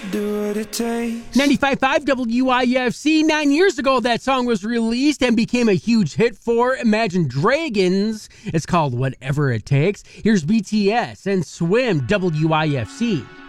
do what it takes. 95.5 WIFC. 9 years ago, that song was released and became a huge hit for Imagine Dragons. It's called Whatever It Takes. Here's BTS and Swim, WIFC.